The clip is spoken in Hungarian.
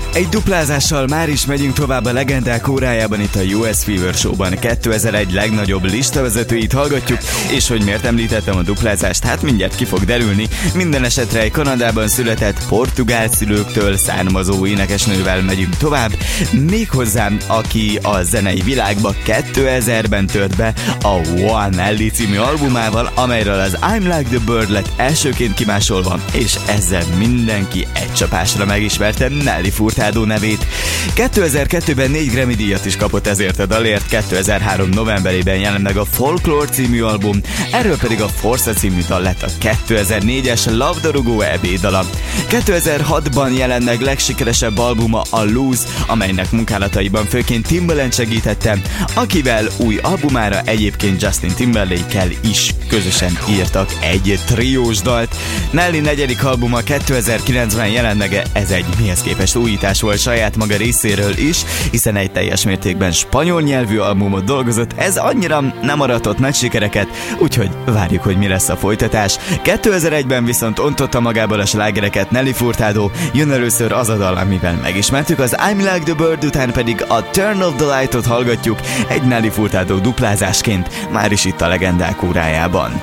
Egy duplázással már is megyünk tovább a legendák órájában itt a US Fever Show-ban. 2001 legnagyobb listavezetőit hallgatjuk, és hogy miért említettem a duplázást, hát mindjárt ki fog derülni. Minden esetre egy Kanadában született, portugál szülőktől származó énekesnővel megyünk tovább, méghozzá aki a zenei világba 2000-ben tört be a One Ellie című albumával, amelyről az I'm Like the Bird lett elsőként kimásolva, és ezzel mindenki egy csapásra megismerte Nelly Furtado nevét. 2002-ben 4 Grammy díjat is kapott ezért a dalért, 2003 novemberében jelent meg a Folklore című album, erről pedig a Forza című dal lett a 2004-es labdarúgó EB dala. 2006-ban jelent meg legsikeresebb albuma a Lose, amelynek munkálataiban főként Timbaland segítette, akivel új albumára egyébként Justin Timberlake-kel is közösen írtak egy triós dalt. Nelly negyedik albuma 2009-ben jelent meg, ez egy mihez képest újítás volt saját maga részéről is, hiszen egy teljes mértékben spanyol nyelvű albumot dolgozott, ez annyira nem aratott nagy sikereket, úgyhogy várjuk, hogy mi lesz a folytatás. 2001-ben viszont ontotta magából a slágereket Nelly Furtado, jön először az a dal, amivel megismertük, az I'm Like the Bird, után pedig a Turn of the Light-ot hallgatjuk egy Nelly Furtado duplázásként, már is itt a legendák órájában.